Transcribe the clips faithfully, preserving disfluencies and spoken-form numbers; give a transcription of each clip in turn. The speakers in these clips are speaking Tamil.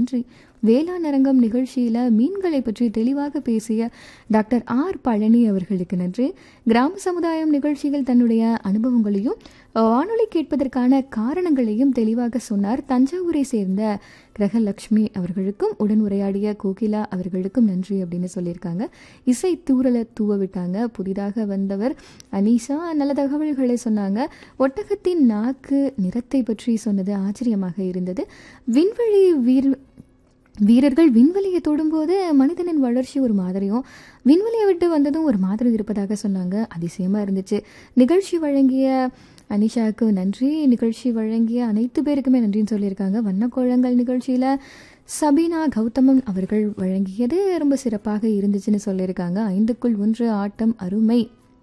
நன்றி. வேளாண் அரங்கம் நிகழ்ச்சியில் மீன்களை பற்றி தெளிவாக பேசிய டாக்டர் ஆர் பழனி அவர்களுக்கு நன்றி. கிராம சமுதாயம் நிகழ்ச்சியில் தன்னுடைய அனுபவங்களையும் வானொலி கேட்பதற்கான காரணங்களையும் தெளிவாக சொன்னார். தஞ்சாவூரை சேர்ந்த கிரகலட்சுமி அவர்களுக்கும் உடன் உரையாடிய கோகிலா அவர்களுக்கும் நன்றி அப்படின்னு சொல்லியிருக்காங்க. இசை தூரலை தூவ விட்டாங்க. புதிதாக வந்தவர் அனீஷா நல்ல தகவல்களை சொன்னாங்க. ஒட்டகத்தின் நாக்கு நிறத்தை பற்றி சொன்னது ஆச்சரியமாக இருந்தது. விண்வெளி வீர் வீரர்கள் விண்வெளியை தொடும்போது மனிதனின் வளர்ச்சி ஒரு மாதிரியும் விண்வெளியை விட்டு வந்ததும் ஒரு மாதிரி இருப்பதாக சொன்னாங்க. அதிசயமாக இருந்துச்சு. நிகழ்ச்சி வழங்கிய அனிஷாவுக்கு நன்றி. நிகழ்ச்சி வழங்கிய அனைத்து பேருக்குமே நன்றின்னு சொல்லியிருக்காங்க. வண்ணக்கோழங்கள் நிகழ்ச்சியில் சபீனா கௌதமன் அவர்கள் வழங்கியது ரொம்ப சிறப்பாக இருந்துச்சுன்னு சொல்லியிருக்காங்க. ஐந்துக்குள் ஒன்று ஆட்டம் அருமை.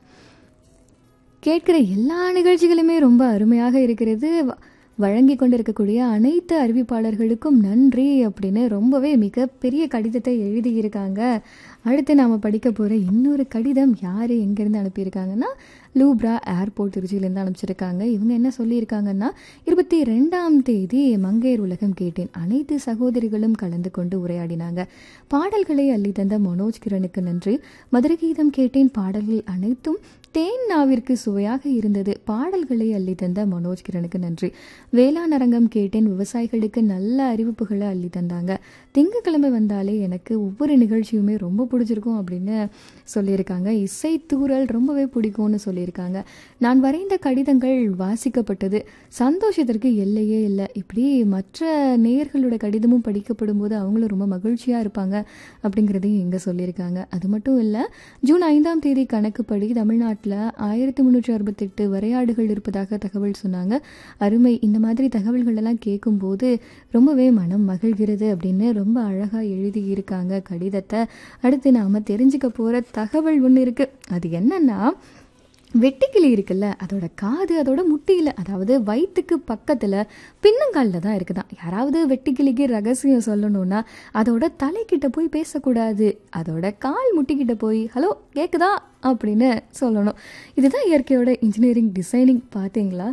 கேட்கிற எல்லா நிகழ்ச்சிகளுமே ரொம்ப அருமையாக இருக்கிறது. வழங்கி கொண்டிருக்கக்கூடிய அனைத்து அறிவிப்பாளர்களுக்கும் நன்றி அப்படின்னு ரொம்பவே மிகப்பெரிய கடிதத்தை எழுதியிருக்காங்க. அடுத்து நாம் படிக்க போகிற இன்னொரு கடிதம் யார் எங்கேருந்து அனுப்பியிருக்காங்கன்னா லூப்ரா ஏர்போர்ட் திருச்சியிலேருந்து அனுப்பிச்சிருக்காங்க. இவங்க என்ன சொல்லியிருக்காங்கன்னா, இருபத்தி ரெண்டாம் தேதி மங்கையர் உலகம் கேட்டேன். அனைத்து சகோதரிகளும் கலந்து கொண்டு உரையாடினாங்க. பாடல்களை அள்ளி தந்த மனோஜ் கிரணுக்கு நன்றி. மதுரை கீதம் கேட்டேன். பாடல்கள் அனைத்தும் தேன் நாவிற்கு சுவையாக இருந்தது. பாடல்களை அள்ளி தந்த மனோஜ் கிரணுக்கு நன்றி. வேளாண் அரங்கம் கேட்டேன். விவசாயிகளுக்கு நல்ல அறிவிப்புகளை அள்ளி தந்தாங்க. திங்கக்கிழமை வந்தாலே எனக்கு ஒவ்வொரு நிகழ்ச்சியுமே ரொம்ப பிடிச்சிருக்கும் அப்படின்னு சொல்லியிருக்காங்க. இசை தூரல் ரொம்பவே பிடிக்கும்னு சொல்லியிருக்காங்க. நான் வரைந்த கடிதங்கள் வாசிக்கப்பட்டது. சந்தோஷத்திற்கு எல்லையே இல்லை. இப்படி மற்ற நேயர்களோட கடிதமும் படிக்கப்படும் போது அவங்களும் ரொம்ப மகிழ்ச்சியாக இருப்பாங்க அப்படிங்கிறதையும் இங்கே சொல்லியிருக்காங்க. அது மட்டும் இல்லை, ஜூன் ஐந்தாம் தேதி கணக்குப்படி தமிழ்நாட்டில் ஆயிரத்தி முந்நூற்றி அறுபத்தெட்டு வரையாடுகள் இருப்பதாக தகவல் சொன்னாங்க. அருமை. இந்த மாதிரி தகவல்கள் எல்லாம் கேட்கும்போது ரொம்பவே மனம் மகிழ்கிறது அப்படின்னு ரொம்ப அழகாக எழுதியிருக்காங்க கடிதத்தை. அடுத்து நாம் தெரிஞ்சுக்க போகிற தகவல் ஒன்று இருக்குது. அது என்னன்னா, வெட்டுக்கிளி இருக்குல்ல, அதோட காது அதோட முட்டியில், அதாவது வயிற்றுக்கு பக்கத்தில் பின்னங்காலில் தான் இருக்குதான். யாராவது வெட்டுக்கிளிக்கு ரகசியம் சொல்லணும்னா அதோட தலைக்கிட்ட போய் பேசக்கூடாது. அதோட கால் முட்டிக்கிட்ட போய் ஹலோ கேட்குதா அப்படின்னு சொல்லணும். இதுதான் இயற்கையோட இன்ஜினியரிங் டிசைனிங். பார்த்தீங்களா?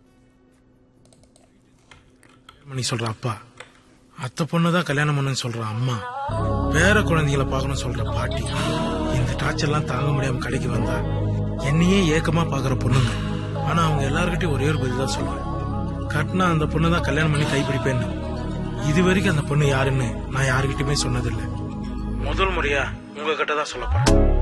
மணி சொல்ற அப்பா, அத்தை பொண்ணுதான் கல்யாணம் பண்ணுன்னு சொல்ற அம்மா, வேற குழந்தைகளை பார்க்கணும் சொல்ற பாட்டி, இந்த டார்ச்சர்லாம் தாங்க முடியாம கடைக்கு வந்தா என்னையே ஏக்கமா பாக்குற பொண்ணுங்க. ஆனா அவங்க எல்லார்கிட்டையும் ஒரே ஒரு பதில் தான் சொல்றேன், கட்டினா அந்த பொண்ணு தான் கல்யாணம் பண்ணி கைப்பிடிப்பேன்னு. இது வரைக்கும் அந்த பொண்ணு யாருன்னு நான் யாருக்கிட்டயுமே சொன்னதில்லை. முதல் முறையா உங்ககிட்ட தான் சொல்லப்போறேன்.